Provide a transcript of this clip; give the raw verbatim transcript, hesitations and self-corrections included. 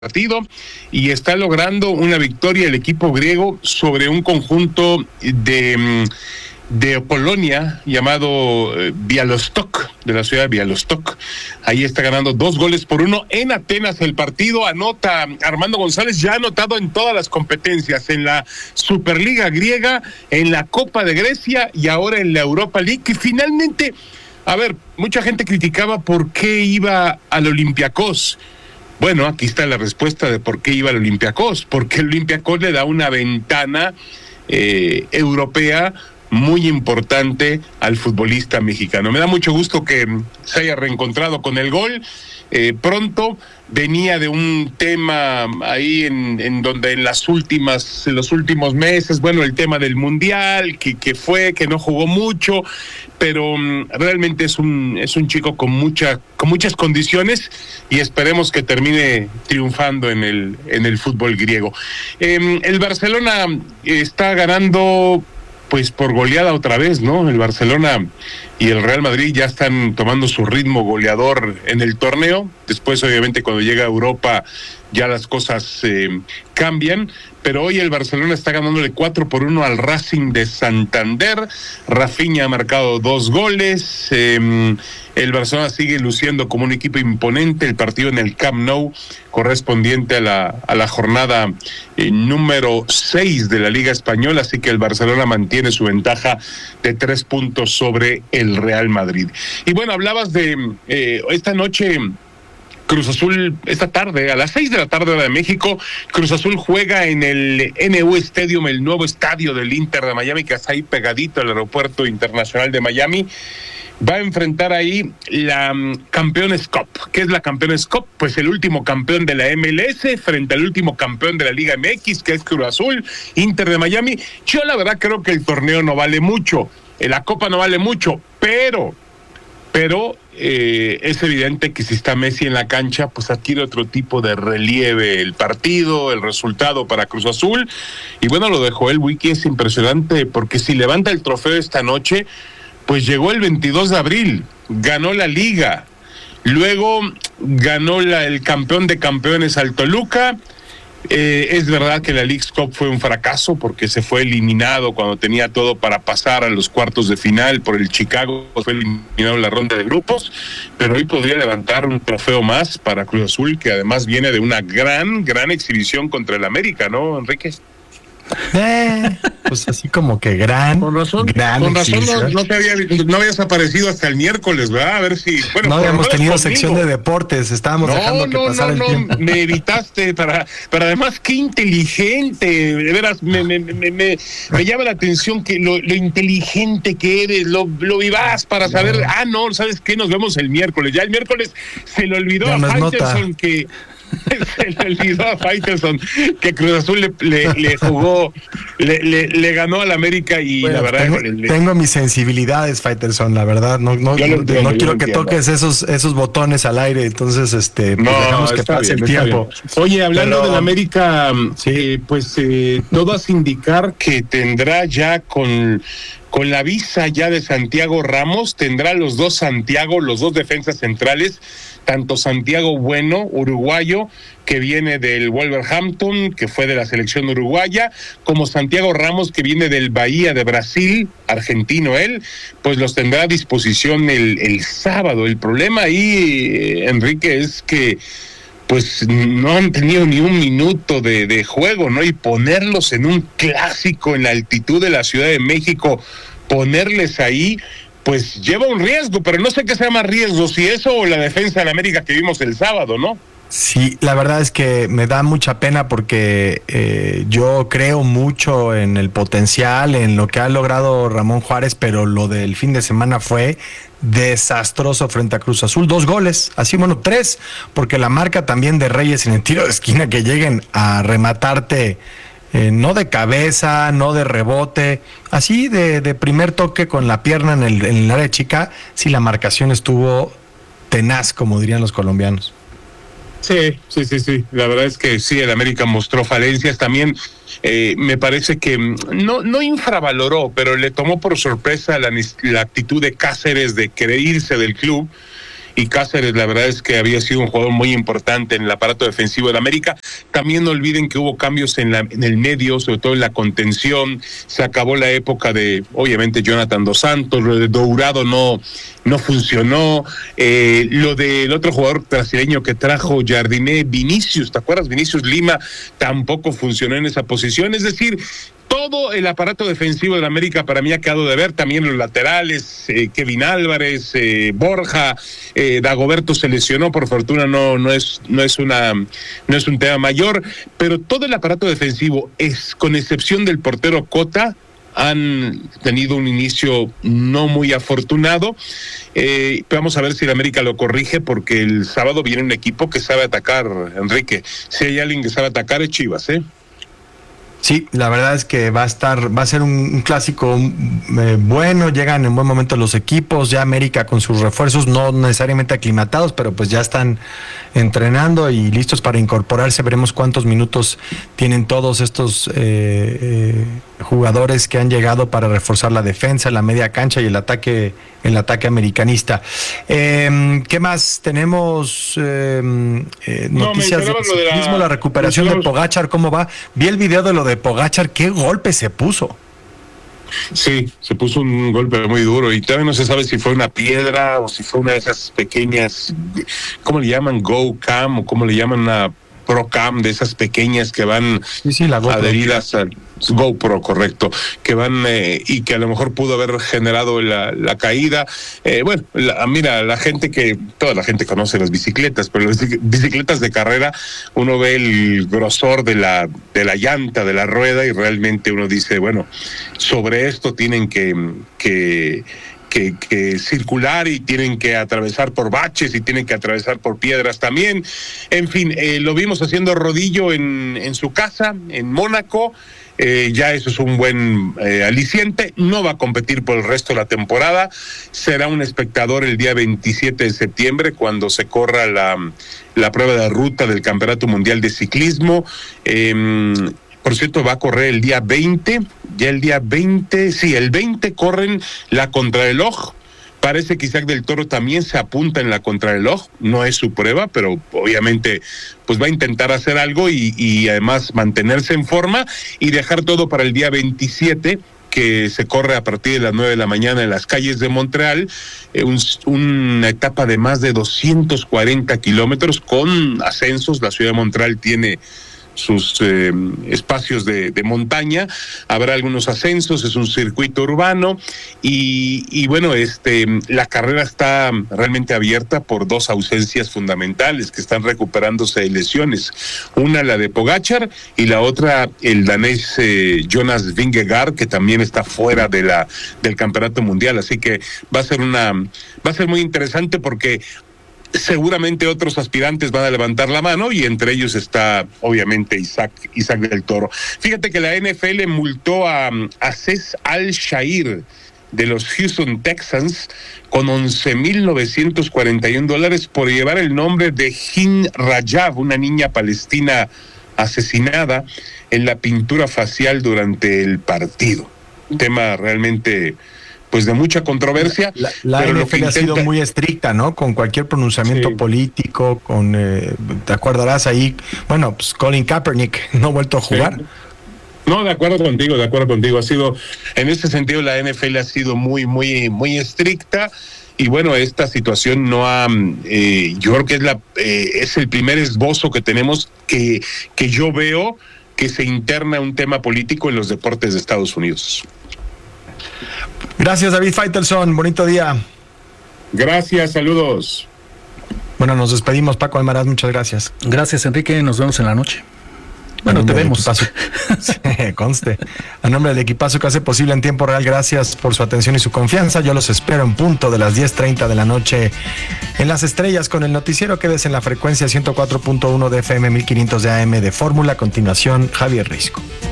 partido y está logrando una victoria el equipo griego sobre un conjunto de, de Polonia llamado Białystok, de la ciudad de Białystok. Ahí está ganando dos goles por uno en Atenas. El partido anota Armando González, ya ha anotado en todas las competencias, en la Superliga griega, en la Copa de Grecia y ahora en la Europa League, que finalmente, a ver, mucha gente criticaba por qué iba al Olympiacos. Bueno, aquí está la respuesta de por qué iba al Olympiacos, porque el Olympiacos le da una ventana eh, europea muy importante al futbolista mexicano. Me da mucho gusto que se haya reencontrado con el gol. Eh, pronto venía de un tema ahí en, en donde en las últimas, en los últimos meses, bueno, el tema del mundial, que, que fue, que no jugó mucho, pero um, realmente es un, es un chico con mucha, con muchas condiciones y esperemos que termine triunfando en el, en el fútbol griego. Eh, el Barcelona está ganando pues por goleada otra vez, ¿no? El Barcelona y el Real Madrid ya están tomando su ritmo goleador en el torneo. Después, obviamente, cuando llega a Europa ya las cosas eh, cambian, pero hoy el Barcelona está ganándole cuatro por uno al Racing de Santander. Rafinha ha marcado dos goles. Eh, el Barcelona sigue luciendo como un equipo imponente. El partido en el Camp Nou, correspondiente a la, a la jornada eh, número seis de la Liga Española, así que el Barcelona mantiene su ventaja de tres puntos sobre el Real Madrid. Y bueno, hablabas de eh, esta noche Cruz Azul, esta tarde, a las seis de la tarde hora de México, Cruz Azul juega en el N U Stadium, el nuevo estadio del Inter de Miami, que está ahí pegadito al Aeropuerto Internacional de Miami. Va a enfrentar ahí la um, Campeones Cup. ¿Qué es la Campeones Cup? Pues el último campeón de la M L S frente al último campeón de la Liga M X, que es Cruz Azul, Inter de Miami. Yo la verdad creo que el torneo no vale mucho, la Copa no vale mucho, pero... pero eh, es evidente que si está Messi en la cancha, pues adquiere otro tipo de relieve el partido, el resultado para Cruz Azul. Y bueno, lo de Joel Wiki es impresionante, porque si levanta el trofeo esta noche, pues llegó el veintidós de abril, ganó la Liga, luego ganó la, el campeón de campeones al Toluca. Eh, es verdad que la Leagues Cup fue un fracaso porque se fue eliminado cuando tenía todo para pasar a los cuartos de final por el Chicago, fue eliminado en la ronda de grupos, pero hoy podría levantar un trofeo más para Cruz Azul, que además viene de una gran, gran exhibición contra el América, ¿no, Enrique? Eh, pues así como que gran, con razón, gran con razón no, no te había, no habías aparecido hasta el miércoles, ¿verdad? A ver si, bueno, no habíamos tenido conmigo. sección de deportes, estábamos no, dejando que no, pasara no, el no, tiempo. Me evitaste, para, pero además qué inteligente, de veras, me, me, me, me, me llama la atención que lo, lo inteligente que eres, lo, lo vivaz para saber, no. ah, no, ¿sabes qué? Nos vemos el miércoles, ya el miércoles se le olvidó ya a Faitelson que... se le olvidó a Faitelson que Cruz Azul le, le, le jugó, le, le, le ganó al América y bueno, la verdad tengo, le, tengo mis sensibilidades, Faitelson, la verdad, no, no, no, entiendo, no quiero que entiendo. toques esos, esos botones al aire, entonces este pues no, dejamos que pase bien, el tiempo. Oye, hablando Pero, del América, sí. eh, pues eh, todo hace indicar que tendrá ya con Con la visa ya de Santiago Ramos, tendrá los dos Santiago, los dos defensas centrales, tanto Santiago Bueno, uruguayo, que viene del Wolverhampton, que fue de la selección uruguaya, como Santiago Ramos, que viene del Bahía de Brasil, argentino él, pues los tendrá a disposición el, el sábado. El problema ahí, Enrique, es que pues no han tenido ni un minuto de, de juego, ¿no? Y ponerlos en un clásico en la altitud de la Ciudad de México, ponerles ahí, pues lleva un riesgo, pero no sé qué sea más riesgo, si eso o la defensa de la América que vimos el sábado, ¿no? Sí, la verdad es que me da mucha pena porque eh, yo creo mucho en el potencial, en lo que ha logrado Ramón Juárez, pero lo del fin de semana fue desastroso frente a Cruz Azul. Dos goles, así bueno, tres, porque la marca también de Reyes en el tiro de esquina, que lleguen a rematarte, eh, no de cabeza, no de rebote, así de, de primer toque con la pierna en el, en el área chica, sí, la marcación estuvo tenaz, como dirían los colombianos. Sí, sí, sí, sí. La verdad es que sí, el América mostró falencias. También eh, me parece que no, no infravaloró, pero le tomó por sorpresa la, la actitud de Cáceres de querer irse del club y Cáceres la verdad es que había sido un jugador muy importante en el aparato defensivo del América. También no olviden que hubo cambios en, la, en el medio, sobre todo en la contención. Se acabó la época de, obviamente, Jonathan Dos Santos, lo de Dourado no, no funcionó, eh, lo del otro jugador brasileño que trajo Jardiné, Vinicius, ¿te acuerdas? Vinicius Lima tampoco funcionó en esa posición, es decir, todo el aparato defensivo de la América para mí ha quedado de ver, también los laterales, eh, Kevin Álvarez, eh, Borja, eh, Dagoberto se lesionó, por fortuna no, no es, no es una, no es un tema mayor, pero todo el aparato defensivo es, con excepción del portero Cota, han tenido un inicio no muy afortunado. Eh, vamos a ver si el América lo corrige, porque el sábado viene un equipo que sabe atacar, Enrique. Si hay alguien que sabe atacar es Chivas, ¿eh? Sí, la verdad es que va a estar, va a ser un, un clásico eh, bueno, llegan en buen momento los equipos, ya América con sus refuerzos, no necesariamente aclimatados, pero pues ya están entrenando y listos para incorporarse. Veremos cuántos minutos tienen todos estos eh, eh, jugadores que han llegado para reforzar la defensa, la media cancha y el ataque, el ataque americanista. Eh, ¿Qué más? Tenemos eh, eh, noticias no, de ciclismo, la, la recuperación de Pogačar, ¿cómo va? Vi el video de lo de Pogačar, qué golpe se puso. Sí, se puso un golpe muy duro y todavía no se sabe si fue una piedra o si fue una de esas pequeñas, ¿cómo le llaman? Go Cam o cómo le llaman una Pro Cam, de esas pequeñas que van sí, sí, la adheridas al GoPro, correcto, que van eh, y que a lo mejor pudo haber generado la, la caída. Eh, bueno, la, mira, la gente que, toda la gente conoce las bicicletas, pero las bicicletas de carrera, uno ve el grosor de la, de la llanta, de la rueda, y realmente uno dice, bueno, sobre esto tienen que, que Que, que circular y tienen que atravesar por baches y tienen que atravesar por piedras también. En fin, eh, lo vimos haciendo rodillo en, en su casa, en Mónaco. Eh, ya eso es un buen eh, aliciente. No va a competir por el resto de la temporada. Será un espectador el día veintisiete de septiembre cuando se corra la, la prueba de ruta del Campeonato Mundial de Ciclismo. Eh, Por cierto, va a correr el día veinte, ya el día veinte, sí, el veinte corren la contrarreloj. Parece que Isaac del Toro también se apunta en la contrarreloj, no es su prueba, pero obviamente pues va a intentar hacer algo y, y además mantenerse en forma y dejar todo para el día veintisiete, que se corre a partir de las nueve de la mañana en las calles de Montreal, eh, un, una etapa de más de doscientos cuarenta kilómetros con ascensos. La ciudad de Montreal tiene sus eh, espacios de, de montaña, habrá algunos ascensos, es un circuito urbano y, y bueno, este la carrera está realmente abierta por dos ausencias fundamentales que están recuperándose de lesiones, una la de Pogačar y la otra el danés eh, Jonas Vingegaard, que también está fuera de la del campeonato mundial, así que va a ser una va a ser muy interesante porque seguramente otros aspirantes van a levantar la mano y entre ellos está obviamente Isaac, Isaac del Toro. Fíjate que la N F L multó a Aziz Al-Shair de los Houston Texans con once mil novecientos cuarenta y un dólares por llevar el nombre de Hind Rajab, una niña palestina asesinada en la pintura facial durante el partido. Un tema realmente pues de mucha controversia. La, la, la N F L intenta... ha sido muy estricta, ¿no? Con cualquier pronunciamiento sí. político, con, eh, te acordarás ahí, bueno, pues Colin Kaepernick no ha vuelto a jugar. Sí. No, de acuerdo contigo, de acuerdo contigo. Ha sido, en ese sentido, la N F L ha sido muy, muy, muy estricta. Y bueno, esta situación no ha, eh, yo creo que es la, eh, es el primer esbozo que tenemos que, que yo veo que se interna un tema político en los deportes de Estados Unidos. Gracias, David Faitelson. Bonito día. Gracias, saludos. Bueno, nos despedimos, Paco Almaraz, muchas gracias. Gracias, Enrique, nos vemos en la noche. Bueno, te vemos. Sí, conste. A nombre del equipazo que hace posible en tiempo real, gracias por su atención y su confianza. Yo los espero en punto de las diez treinta de la noche en Las Estrellas con el noticiero. Quédese en la frecuencia ciento cuatro punto uno de F M, mil quinientos de A M de Fórmula. A continuación, Javier Risco.